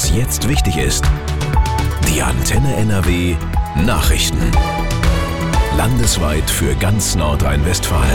Was jetzt wichtig ist. Die Antenne NRW Nachrichten. Landesweit für ganz Nordrhein-Westfalen.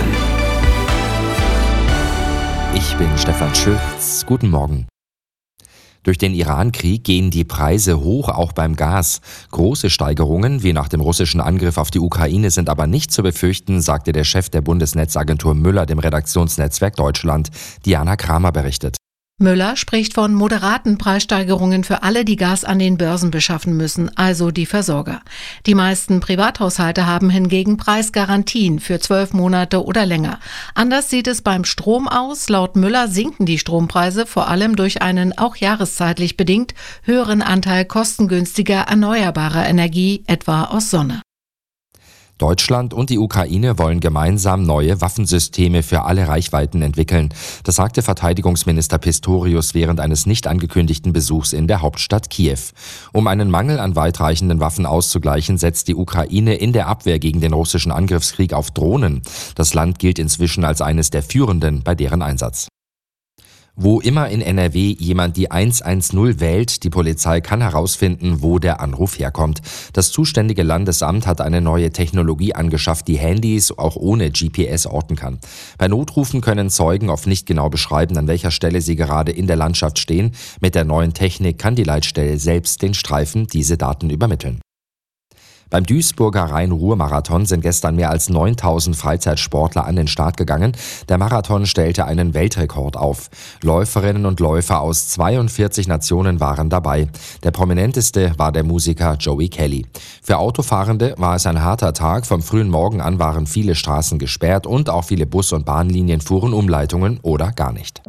Ich bin Stefan Schütz. Guten Morgen. Durch den Iran-Krieg gehen die Preise hoch, auch beim Gas. Große Steigerungen wie nach dem russischen Angriff auf die Ukraine sind aber nicht zu befürchten, sagte der Chef der Bundesnetzagentur Müller dem Redaktionsnetzwerk Deutschland. Diana Kramer berichtet. Müller spricht von moderaten Preissteigerungen für alle, die Gas an den Börsen beschaffen müssen, also die Versorger. Die meisten Privathaushalte haben hingegen Preisgarantien für 12 Monate oder länger. Anders sieht es beim Strom aus. Laut Müller sinken die Strompreise vor allem durch einen auch jahreszeitlich bedingt höheren Anteil kostengünstiger erneuerbarer Energie, etwa aus Sonne. Deutschland und die Ukraine wollen gemeinsam neue Waffensysteme für alle Reichweiten entwickeln. Das sagte Verteidigungsminister Pistorius während eines nicht angekündigten Besuchs in der Hauptstadt Kiew. Um einen Mangel an weitreichenden Waffen auszugleichen, setzt die Ukraine in der Abwehr gegen den russischen Angriffskrieg auf Drohnen. Das Land gilt inzwischen als eines der führenden bei deren Einsatz. Wo immer in NRW jemand die 110 wählt, die Polizei kann herausfinden, wo der Anruf herkommt. Das zuständige Landesamt hat eine neue Technologie angeschafft, die Handys auch ohne GPS orten kann. Bei Notrufen können Zeugen oft nicht genau beschreiben, an welcher Stelle sie gerade in der Landschaft stehen. Mit der neuen Technik kann die Leitstelle selbst den Streifen diese Daten übermitteln. Beim Duisburger Rhein-Ruhr-Marathon sind gestern mehr als 9000 Freizeitsportler an den Start gegangen. Der Marathon stellte einen Weltrekord auf. Läuferinnen und Läufer aus 42 Nationen waren dabei. Der prominenteste war der Musiker Joey Kelly. Für Autofahrende war es ein harter Tag. Vom frühen Morgen an waren viele Straßen gesperrt und auch viele Bus- und Bahnlinien fuhren Umleitungen oder gar nicht.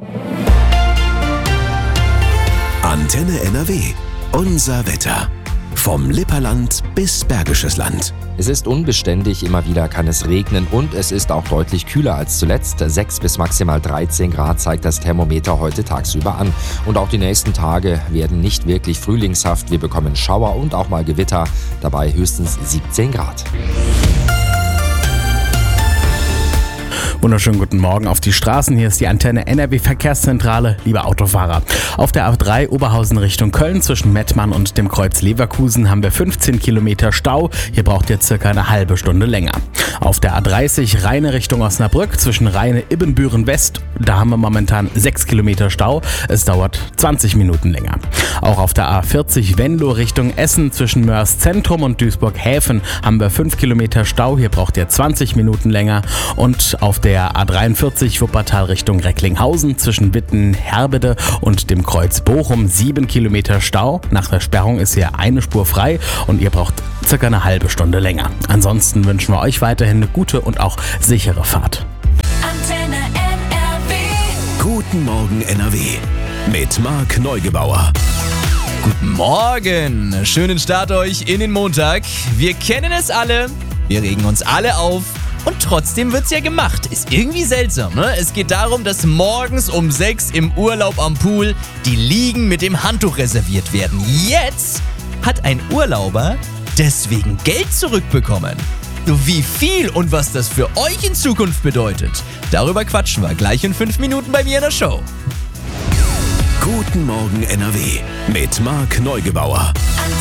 Antenne NRW. Unser Wetter. Vom Lipperland bis Bergisches Land. Es ist unbeständig, immer wieder kann es regnen und es ist auch deutlich kühler als zuletzt. 6 bis maximal 13 Grad zeigt das Thermometer heute tagsüber an. Und auch die nächsten Tage werden nicht wirklich frühlingshaft. Wir bekommen Schauer und auch mal Gewitter, dabei höchstens 17 Grad. Wunderschönen guten Morgen auf die Straßen. Hier ist die Antenne NRW Verkehrszentrale, liebe Autofahrer. Auf der A3 Oberhausen Richtung Köln zwischen Mettmann und dem Kreuz Leverkusen haben wir 15 Kilometer Stau. Hier braucht ihr circa eine halbe Stunde länger. Auf der A30 Rheine Richtung Osnabrück zwischen Rheine-Ibbenbüren West, da haben wir momentan 6 Kilometer Stau. Es dauert 20 Minuten länger. Auch auf der A40 Venlo Richtung Essen zwischen Mörs Zentrum und Duisburg-Häfen haben wir 5 Kilometer Stau. Hier braucht ihr 20 Minuten länger. Und auf der A43 Wuppertal Richtung Recklinghausen zwischen Witten-Herbede und dem Kreuz Bochum 7 Kilometer Stau. Nach der Sperrung ist hier eine Spur frei und ihr braucht circa eine halbe Stunde länger. Ansonsten wünschen wir euch weiterhin eine gute und auch sichere Fahrt. Antenne NRW. Guten Morgen NRW. Mit Marc Neugebauer. Guten Morgen. Schönen Start euch in den Montag. Wir kennen es alle. Wir regen uns alle auf. Und trotzdem wird's ja gemacht. Ist irgendwie seltsam, ne? Es geht darum, dass morgens um 6 im Urlaub am Pool die Liegen mit dem Handtuch reserviert werden. Jetzt hat ein Urlauber deswegen Geld zurückbekommen. Wie viel und was das für euch in Zukunft bedeutet, darüber quatschen wir gleich in 5 Minuten bei mir in der Show. Guten Morgen NRW. Mit Marc Neugebauer.